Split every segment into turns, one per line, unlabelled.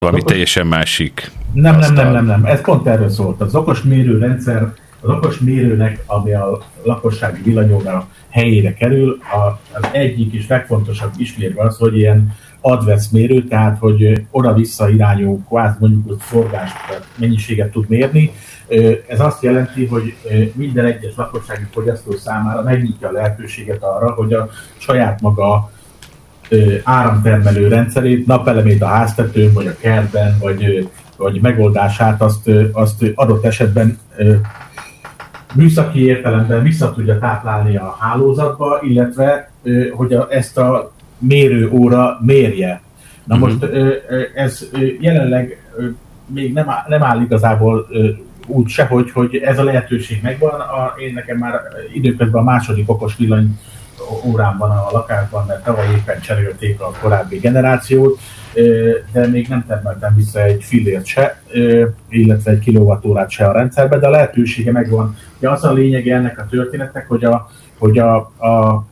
valami teljesen másik.
Nem. Ez pont erről szólt. Az okos mérőrendszer, az okos mérőnek, ami a lakossági villanyóra helyére kerül, az egyik és legfontosabb ismérve az, hogy ilyen advesz mérő, tehát hogy oda-vissza irányú, kvázi mondjuk forgást, mennyiséget tud mérni. Ez azt jelenti, hogy minden egyes lakossági fogyasztó számára megnyitja a lehetőséget arra, hogy a saját maga áramtermelő rendszerét, napelemét a háztetőn, vagy a kertben, vagy megoldását azt adott esetben műszaki értelemben vissza tudja táplálni a hálózatba, illetve hogy ezt a mérőóra mérje. Na most ez jelenleg még nem áll igazából úgy sehogy, hogy ez a lehetőség megvan. Én nekem már időközben a második okos villany órán van a lakásban, mert tavaly éppen cserélték a korábbi generációt, de még nem termeltem vissza egy fillért se, illetve egy kilowattórát se a rendszerbe, de a lehetősége megvan. De az a lényege ennek a történetnek, hogy a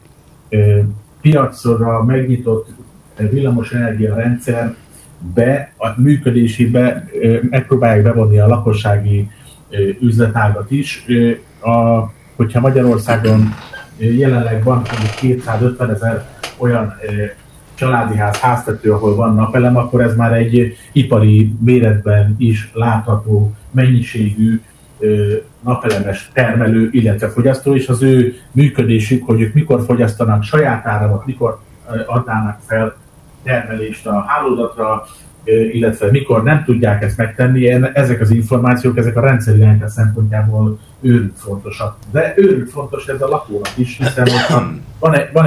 piacra megnyitott villamosenergia rendszerbe, a működésébe megpróbálják bevonni a lakossági üzletágat is. Hogyha Magyarországon jelenleg van 250 000 olyan családi háztető, ahol van napelem, akkor ez már egy ipari méretben is látható mennyiségű napelemes termelő, illetve fogyasztó, és az ő működésük, hogy ők mikor fogyasztanak saját áramot, mikor adnának fel termelést a hálózatra, illetve mikor nem tudják ezt megtenni, ezek az információk, ezek a rendszerirányítás szempontjából őrült fontosak. De őrült fontos ez a lakónak is, hiszen van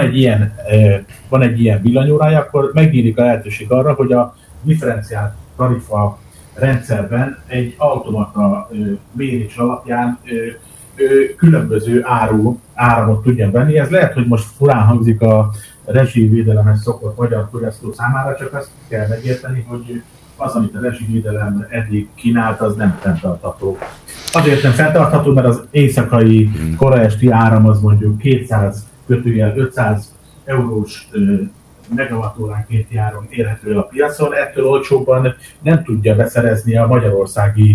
egy ilyen villanyórája, akkor megnyílik a lehetőség arra, hogy a differenciált tarifa rendszerben egy automata mérés alapján különböző áramot tudjon venni. Ez lehet, hogy most furán hangzik a rezsivédelemhez szokott magyar fogyasztó számára, csak azt kell megérteni, hogy az, amit a rezsivédelem eddig kínált, az nem fenntartható. Azért nem fenntartható, mert az éjszakai, koraesti áram az mondjuk 200-500 eurós megawattóránkénti áron érhető el a piacon, ettől olcsóbban nem tudja beszerezni a magyarországi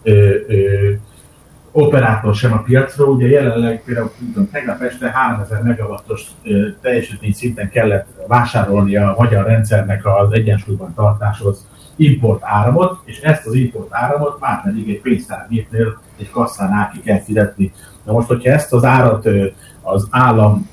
operátor sem a piacról. Ugye jelenleg például tegnap este 3000 megawattos teljesítmény szinten kellett vásárolni a magyar rendszernek az egyensúlyban tartáshoz import áramot, és ezt az import áramot már pedig egy pénztárgépnél, egy kasszánál ki kell fizetni. Na most, hogyha ezt az árat az állam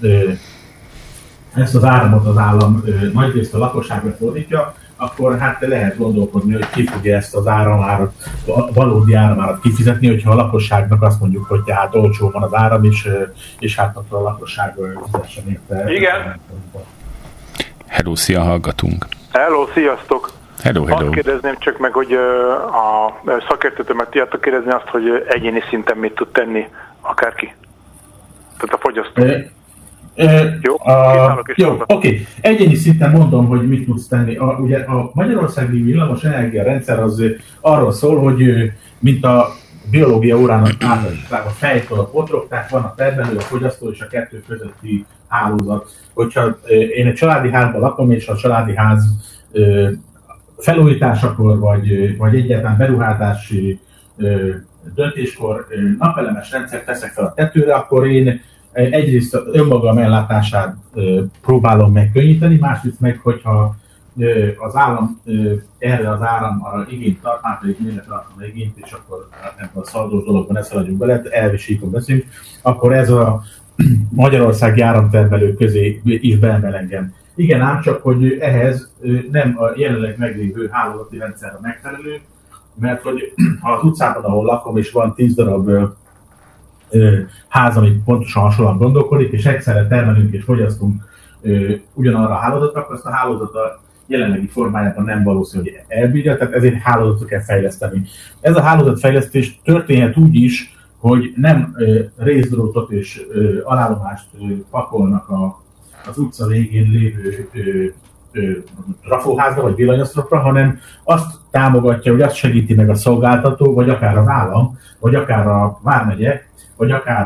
nagyrészt a lakosságra fordítja, akkor hát lehet gondolkodni, hogy ki fogja ezt az áramárat, valódi áramárat kifizetni, hogyha a lakosságnak azt mondjuk, hogy tehát olcsó van az áram, és hát akkor a lakosság fizessen érte.
Igen.
Hello, szia, hallgatunk.
Hello, sziasztok.
Hello.
Azt kérdezném csak meg, hogy a szakértőtől meg tudjátok kérdezni azt, hogy egyéni szinten mit tud tenni akárki. Tehát a fogyasztó.
Jó, oké. Egyéni szinten mondom, hogy mit tudsz tenni. Ugye a magyarországi villamos energiarendszer az arról szól, hogy mint a biológia órán általában a fejtől a potrokták, van a termelő, a fogyasztó és a kettő közötti hálózat. Hogyha én egy családi házban lakom, és a családi ház felújításakor, vagy egyáltalán beruházási döntéskor napelemes rendszert teszek fel a tetőre, akkor én egyrészt önmagam ellátását próbálom megkönnyíteni, másrészt meg, hogyha az állam erre az áramra igényt tart, már pedig miért tartana igényt, és akkor ebben a szaldós dologban ne szaladjunk bele, elvisíkon beszélünk, akkor ez a magyarországi áramtermelők közé is beemel engem. Igen, ám csak, hogy ehhez nem a jelenleg meglévő hálózati rendszerre megfelelő, mert hogy ha az utcában, ahol lakom, és van 10 darab ház, amit pontosan hasonlóan gondolkodik, és egyszerre termelünk és fogyasztunk ugyanarra a hálózatra, akkor azt a hálózat a jelenlegi formájában nem valószínű, hogy elbírja, tehát ezért hálózatot kell fejleszteni. Ez a hálózatfejlesztés történhet úgy is, hogy nem részdrótot és alállomást pakolnak az utca végén lévő trafóházra vagy villanyoszlopra, hanem azt támogatja, hogy azt segíti meg a szolgáltató, vagy akár az állam, vagy akár a vármegye, vagy akár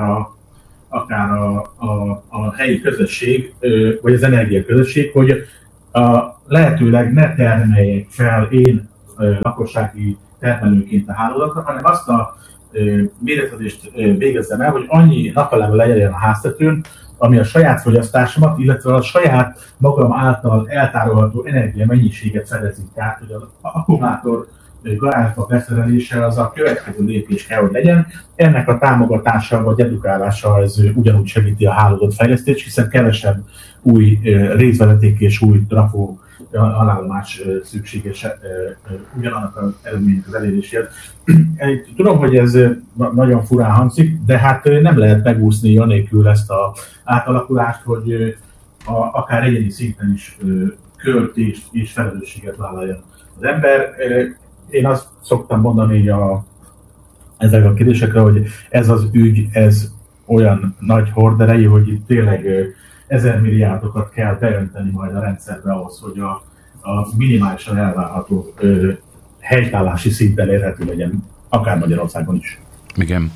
a helyi közösség, vagy az energiaközösség, hogy lehetőleg ne termeljek fel én lakossági termelőként a hálózatra, hanem azt a méretezést végezzem el, hogy annyi napelem legyen a háztetőn, ami a saját fogyasztásomat, illetve a saját magam által eltárolható energia mennyiséget fedezi. Tehát, hogy az akkumulátor garázsba beszerelése az a következő lépés kell, hogy legyen. Ennek a támogatása vagy edukálása ez ugyanúgy segíti a hálózatfejlesztést, hiszen kevesebb új részvezeték és új trafó alállomás szükséges ugyanannak az eredménynek az elérésért. Tudom, hogy ez nagyon furán hangzik, de hát nem lehet megúszni anélkül ezt az átalakulást, hogy akár egyéni szinten is költést és felelősséget vállaljon az ember. Én azt szoktam mondani ezek a kérdésekre, hogy ez az ügy, ez olyan nagy horderejű, hogy itt tényleg 1000 milliárdokat kell beönteni majd a rendszerbe ahhoz, hogy a minimálisan elvárható helytállási szint elérhető legyen, akár Magyarországon is.
Igen.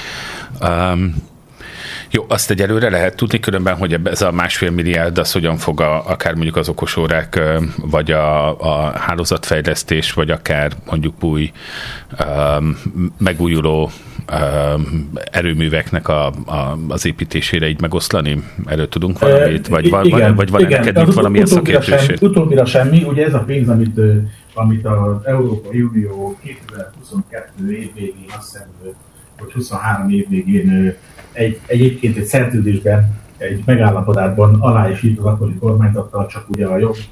Jó, azt egyelőre lehet tudni, különben, hogy ez a 1,5 milliárd, az hogyan fog akár mondjuk az okosórák, vagy a hálózatfejlesztés, vagy akár mondjuk új megújuló erőműveknek az építésére így megoszlani? Erről tudunk valamit? Vagy van neked itt valami a szakértőség?
Utóbbira semmi. Ugye ez a pénz, amit az Európai Unió 2022 év végén, azt hiszem, vagy 23 év végén egyébként egy szerződésben, egy megállapodásban alá is írt az akkori kormányzattal, csak ugye a jog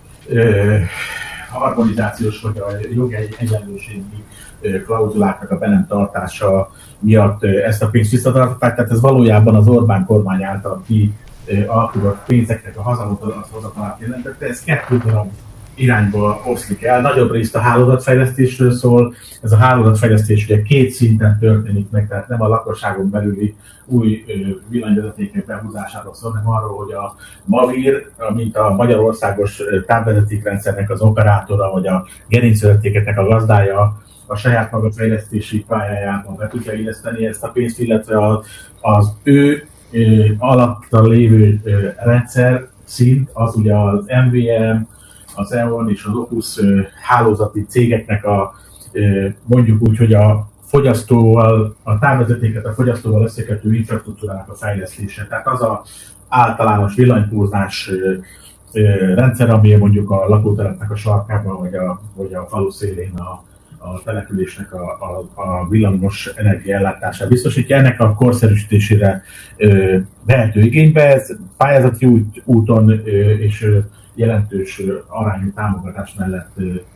harmonizációs vagy a jogegyenlőségi klauzuláknak a be nem tartása miatt ezt a pénzt visszatartották, tehát ez valójában az Orbán kormány által alkudott pénzeknek a hazahozatalát jelentette, ez 2 darab irányba oszlik el. Nagyobb részt a hálózatfejlesztésről szól. Ez a hálózatfejlesztés ugye 2 szinten történik meg, tehát nem a lakosságon belüli új villanyvezetékek behúzásáról szól, hanem arról, hogy a MAVIR, mint a Magyarországos távvezetékrendszernek az operátora, vagy a gerincvezetékeknek a gazdája a saját maga fejlesztési pályájában be tudja illeszteni ezt a pénzt, illetve az ő alatta lévő rendszer szint, az ugye az MVM, az EON és az Opus hálózati cégeknek mondjuk úgy, hogy a fogyasztóval, a távvezetéket a fogyasztóval összekötő infrastruktúrának a fejlesztése. Tehát az az általános villanypózás rendszer, ami mondjuk a lakótelepnek a sarkában, vagy a falu szélén a településnek a villamos energiaellátását biztosítja. Ennek a korszerűsítésére vehető igénybe, ez pályázati úton és jelentős arányú támogatás mellett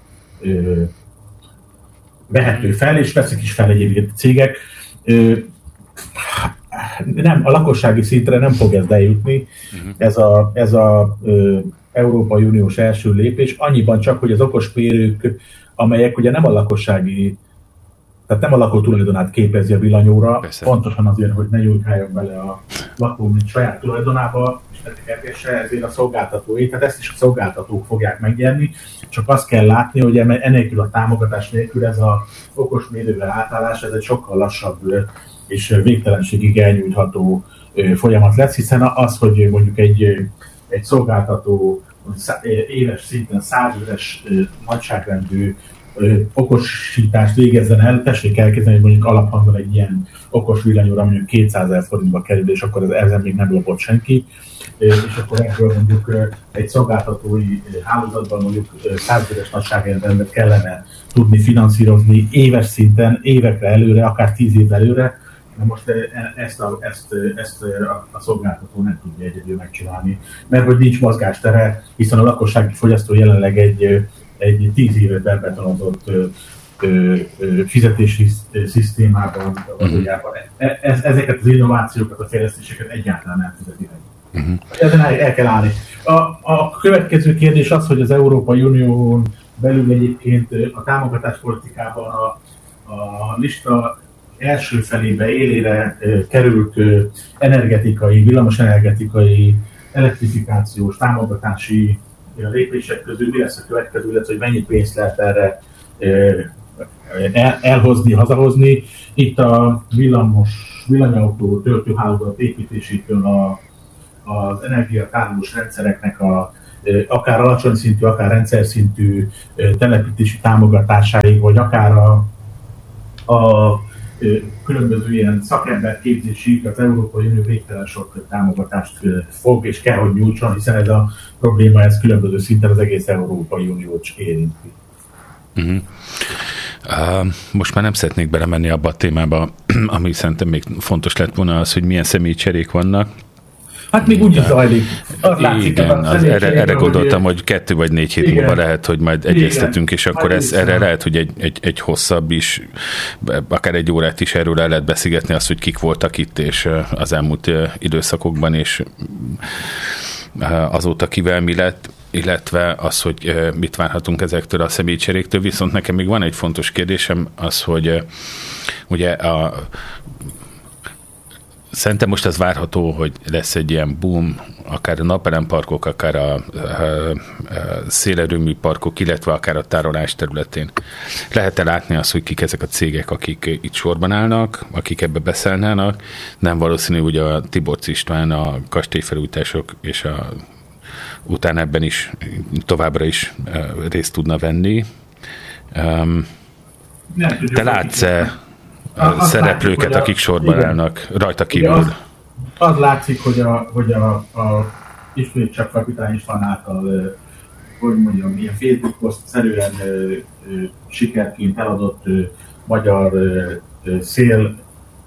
vehető fel, és veszik is fel egyébként a cégek. Nem, a lakossági szintre nem fog ez eljutni, ez a Európai Uniós első lépés, annyiban csak, hogy az okosmérők, amelyek ugye nem a lakossági, tehát nem a lakó tulajdonát képezi a villanyóra, pontosan azért, hogy ne nyújkáljon bele a lakó, mint saját tulajdonába, és ezért a szolgáltatói, tehát ezt is a szolgáltatók fogják megnyerni, csak azt kell látni, hogy enélkül a támogatás nélkül ez a okosmérővel átállás, ez egy sokkal lassabb és végtelenségig elnyújtható folyamat lesz, hiszen az, hogy mondjuk egy szolgáltató éves szinten 100 000 nagyságrendű okosítást végezzen el, tessék elkezdeni, hogy mondjuk alaphangon egy ilyen okos villanyóra mondjuk 200 000 forintba kerül, és akkor ezen még nem lopott senki, és akkor ebből mondjuk egy szolgáltatói hálózatban mondjuk 100 000 nagyságrendet kellene tudni finanszírozni éves szinten, évekre előre, akár 10 év előre. Na most ezt a szolgáltató nem tudja egyedül megcsinálni, mert hogy nincs mozgástere, hiszen a lakossági fogyasztó jelenleg egy 10 éve bebetonozott fizetési szisztémában valójában. Ezeket az innovációkat, a fejlesztéseket egyáltalán nem fizeti meg. Ezen el kell állni. A következő kérdés az, hogy az Európai Unión belül egyébként a támogatáspolitikában a lista első felébe élére került energetikai, villamosenergetikai, elektrifikációs, támogatási lépések közül mi lesz a következő, illetve hogy mennyi pénzt lehet erre elhozni, hazahozni. Itt a villanyautó töltőhálózat építésétől az energiatárolós rendszereknek a akár alacsony szintű, akár rendszer szintű telepítési támogatásáig, vagy akár a különböző ilyen szakemberképzésig az Európai Unió végtelen sok támogatást fog és kell, hogy nyújtson, hiszen ez a probléma ez különböző szinten az egész Európai Uniót érinti.
Uh-huh. Most már nem szeretnék belemenni abba a témába, ami szerintem még fontos lett volna az, hogy milyen személycserék vannak.
Hát még úgy zajlik.
Igen, erre gondoltam, hogy 2 vagy 4 hét múlva lehet, hogy majd egyeztetünk, és akkor erre lehet, hogy egy hosszabb is, akár 1 órát is erről el lehet beszélgetni azt, hogy kik voltak itt, és az elmúlt időszakokban, és azóta kivel mi lett, illetve az, hogy mit várhatunk ezektől a személycseréktől. Viszont nekem még van egy fontos kérdésem, az, hogy ugye szerintem most az várható, hogy lesz egy ilyen boom, akár a napelemparkok, akár a szélerőmű parkok, illetve akár a tárolás területén. Lehet-e látni azt, hogy kik ezek a cégek, akik itt sorban állnak, akik ebbe beszállnának? Nem valószínű, hogy a Tiborcs István, a kastélyfelújítások és utána ebben is továbbra is részt tudna venni. Te látsz-e szereplőket, látszik, akik sorban állnak rajta kívül?
Az látszik, hogy a ismét csak Kapitány István által, hogy mondjam, ilyen Facebook poszt-szerűen sikerként eladott magyar szél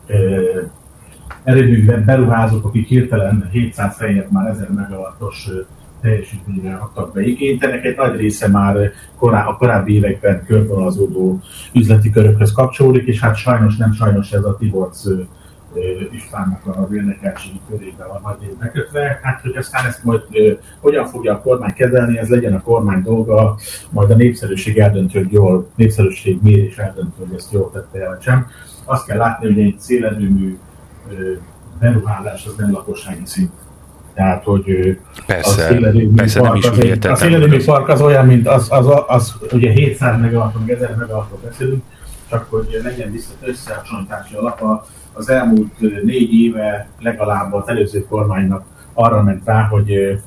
erőműben beruházók, akik hirtelen 700 helyett már 1000 megawattos teljesítményre adtak be igénytenek. Egy nagy része már a korábbi években körvonalazódó üzleti körökhöz kapcsolódik, és hát nem sajnos ez a Tiborcs Istvánnak az érdekeltségi körében van nagy bekötve. Hát, hogy aztán ezt majd hogyan fogja a kormány kezelni, ez legyen a kormány dolga, majd a népszerűség eldöntő, hogy jól, népszerűségmérés eldöntő, hogy ezt jól tette el, sem. Azt kell látni, hogy egy szélerőmű beruházás az nem lakossági szint. Tehát, hogy
persze nem is
a szélerőmű park az olyan, mint az ugye 700 megawatton, 1000 megawatton beszélünk, csak hogy legyen összehasonlítási alap, az elmúlt 4 éve legalább az előző kormánynak arra ment rá, hogy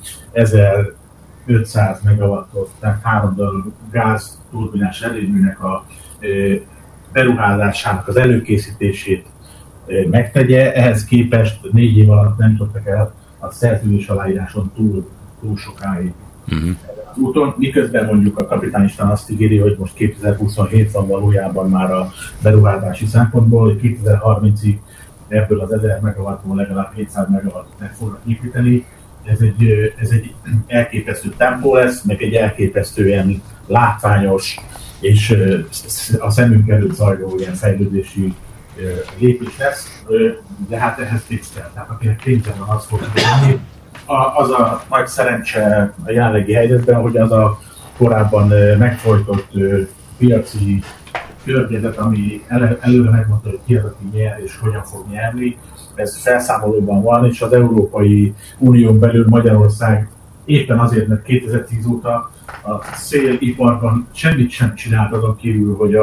1500 megawattot, tehát 3 darab gázturbinás erőműnek a beruházásának az előkészítését megtegye. Ehhez képest 4 év alatt nem tudtak el a szerződés aláíráson túl sokáig. Az úton, miközben mondjuk a Kapitány István azt ígéri, hogy most 2027 van valójában már a beruházási szempontból, hogy 2030-ig ebből az 1000 megawattból legalább 700 megawattot meg fognak építeni. Ez egy elképesztő tempó lesz, meg egy elképesztően látványos és a szemünk előtt zajló ilyen fejlődési lépés lesz, de hát ehhez pénz kell. Tehát akinek pénze van, az fog tudni. Az a nagy szerencse a jelenlegi helyzetben, hogy az a korábban megfojtott piaci környezet, ami előre megmondta, hogy ki az, aki nyer és hogyan fog nyerni, ez felszámolóban van, és az Európai Unión belül Magyarország éppen azért, mert 2010 óta a széliparban semmit sem csinált azon kívül, hogy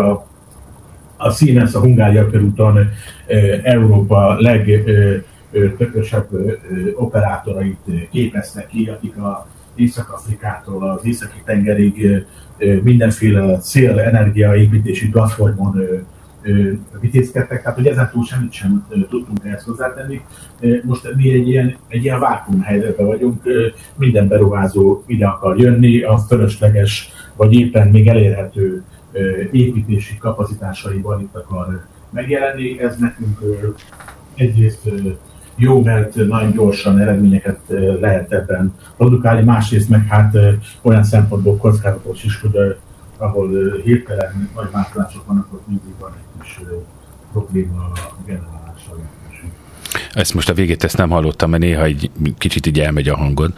a Siemens a Hungária körúton Európa legtökösebb operátorait képeztek ki, akik az Észak-Afrikától az északi tengerig mindenféle szélenergiaépítési platformon vitézkedtek, tehát hogy ezentúl semmit sem tudtunk ehhez hozzátenni. Most mi egy ilyen vákuum helyzetben vagyunk, minden beruházó ide akar jönni, a fölösleges vagy éppen még elérhető építési kapacitásaival itt akar megjelenni. Ez nekünk egyrészt jó, mert nagyon gyorsan eredményeket lehet ebben produkálni, másrészt meg hát olyan szempontból kockázatos is, hogy ahol hirtelen nagy változások vannak, ott mindig van egy kis probléma a generálással.
Ezt most a végét ezt nem hallottam, mert néha egy kicsit így elmegy a hangod,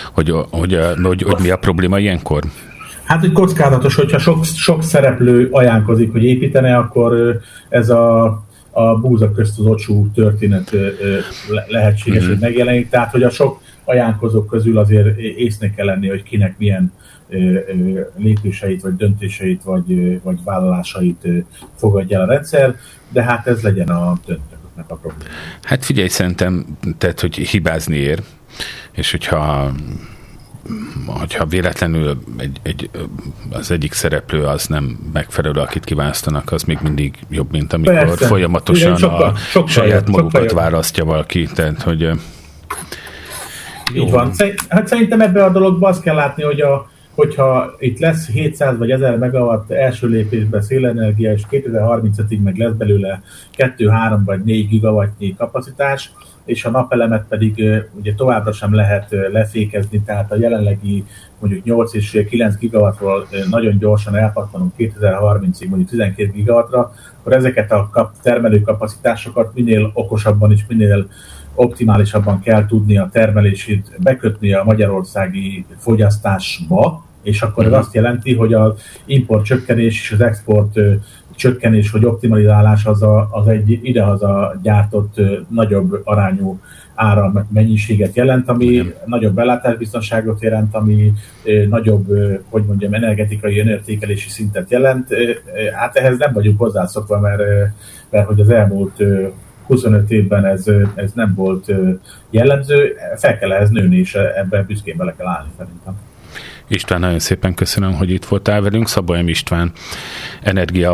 hogy mi a probléma ilyenkor?
Hát, hogy kockázatos, hogyha sok szereplő ajánlkozik, hogy építene, akkor ez a búza közt az ocsú történet lehetséges, hogy megjelenik. Tehát, hogy a sok ajánlkozók közül azért észnek kell lenni, hogy kinek milyen lépéseit, vagy döntéseit, vagy vállalásait fogadja el a rendszer, de hát ez legyen a döntőknek a probléma.
Hát figyelj, szerintem, tehát, hogy hibázni ér, és hogyha hogyha véletlenül az egyik szereplő az nem megfelelő, akit kiválasztanak, az még mindig jobb, mint amikor persze, folyamatosan saját magukat választja valaki. Tehát, hogy
így van. Hát szerintem ebben a dologban azt kell látni, hogy hogyha itt lesz 700 vagy 1000 megawatt első lépésben szélenergia, és 2035-ig meg lesz belőle 2, 3 vagy 4 gigawattnyi kapacitás, és a napelemet pedig ugye továbbra sem lehet lefékezni, tehát a jelenlegi mondjuk 8 és 9 gigawattról nagyon gyorsan elpattanunk 2030-ig mondjuk 12 gigawattra, akkor ezeket a termelőkapacitásokat minél okosabban és minél optimálisabban kell tudni a termelését bekötni a magyarországi fogyasztásba, és akkor ez azt jelenti, hogy az import csökkenés és az export csökkenés vagy optimalizálás az egy idehaza gyártott nagyobb arányú áram mennyiséget jelent, ami nagyobb ellátásbiztonságot jelent, ami nagyobb, hogy mondjam, energetikai önértékelési szintet jelent. Hát ehhez nem vagyunk hozzászokva, mert hogy az elmúlt 25 évben ez nem volt jellemző, fel kell ehhez nőni, és ebben büszkén bele kell állni szerintem.
István, nagyon szépen köszönöm, hogy itt voltál velünk. Szabó M. István, energia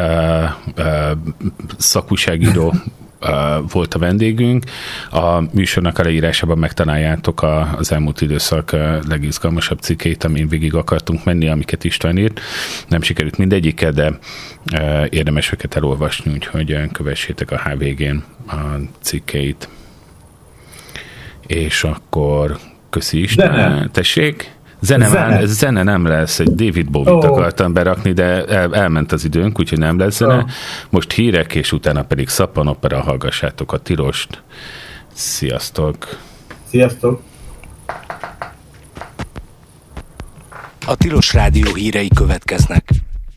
szakújságíró volt a vendégünk. A műsornak a leírásában megtaláljátok az elmúlt időszak legizgalmasabb cikkeit, amin végig akartunk menni, amiket István írt. Nem sikerült mindegyikkel, de érdemes őket elolvasni, úgyhogy kövessétek a HVG-n a cikkeit. És akkor köszi István. Tessék? Zene nem lesz, egy David Bowie-t akartam berakni, de elment az időnk, úgyhogy nem lesz zene. Most hírek, és utána pedig szappanopera, hallgassátok a Tilost. Sziasztok!
Sziasztok!
A Tilos Rádió hírei következnek.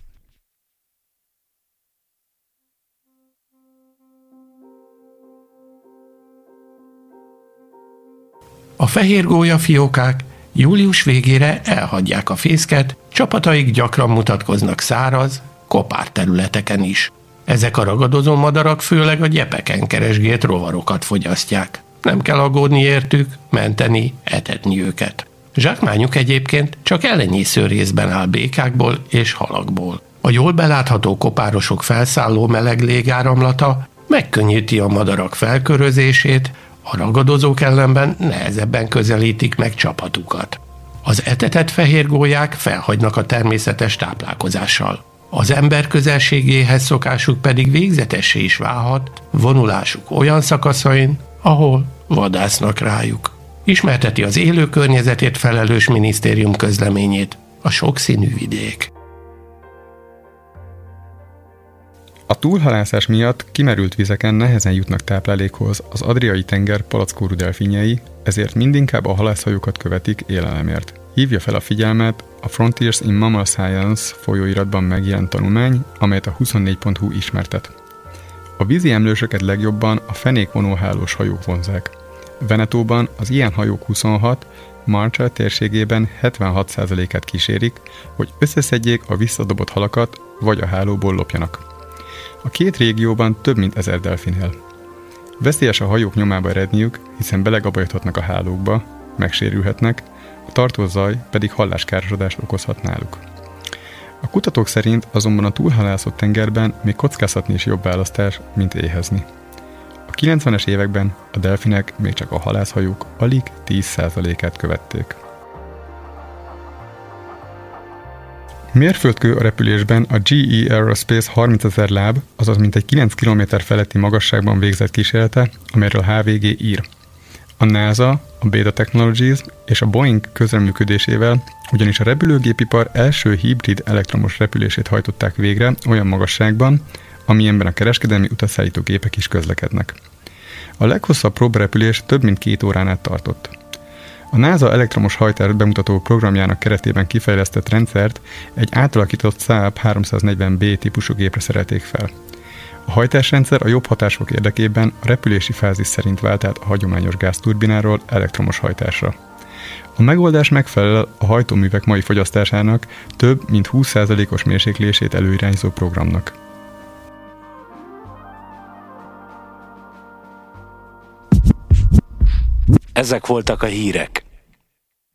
A fehérgólya fiókák július végére elhagyják a fészket, csapataik gyakran mutatkoznak száraz, kopár területeken is. Ezek a ragadozó madarak főleg a gyepeken keresgélt rovarokat fogyasztják. Nem kell aggódni értük, menteni, etetni őket. Zsákmányuk egyébként csak ellenyésző részben áll békákból és halakból. A jól belátható kopárosok felszálló meleg légáramlata megkönnyíti a madarak felkörözését, a ragadozók ellenben nehezebben közelítik meg csapatukat. Az etetett fehérgólyák felhagynak a természetes táplálkozással. Az ember közelségéhez szokásuk pedig végzetessé is válhat vonulásuk olyan szakaszain, ahol vadásznak rájuk. Ismerteti az élő környezetért felelős minisztérium közleményét a sokszínű vidék.
A túlhalászás miatt kimerült vizeken nehezen jutnak táplálékhoz az Adriai-tenger palackórú delfinjei, ezért mindinkább a halászhajókat követik élelemért. Hívja fel a figyelmet a Frontiers in Mammal Science folyóiratban megjelent tanulmány, amelyet a 24.hu ismertet. A vízi emlősöket legjobban a fenékvonóhálós hajók vonzák. Venetóban az ilyen hajók 26, Marshall térségében 76%-át kísérik, hogy összeszedjék a visszadobott halakat, vagy a hálóból lopjanak. A két régióban több mint 1000 delfin él. Veszélyes a hajók nyomába eredniük, hiszen belegabajodhatnak a hálókba, megsérülhetnek, a tartózaj pedig halláskárosodást okozhat náluk. A kutatók szerint azonban a túlhalászott tengerben még kockáztatni is jobb választás, mint éhezni. A 90-es években a delfinek még csak a halászhajók alig 10%-át követték. Mérföldkő a repülésben a GE Aerospace 30 000 láb, azaz mintegy 9 km feletti magasságban végzett kísérlete, amelyről a HVG ír. A NASA, a Beta Technologies és a Boeing közreműködésével ugyanis a repülőgépipar első hibrid elektromos repülését hajtották végre olyan magasságban, amilyenben a kereskedelmi utasszállító gépek is közlekednek. A leghosszabb próbarepülés több mint 2 órán át tartott. A NASA elektromos hajtás bemutató programjának keretében kifejlesztett rendszert egy átalakított Saab 340B típusú gépre szerelték fel. A hajtásrendszer a jobb hatások érdekében a repülési fázis szerint vált át a hagyományos gázturbináról elektromos hajtásra. A megoldás megfelel a hajtóművek mai fogyasztásának több mint 20%-os mérséklését előirányzó programnak.
Ezek voltak a hírek.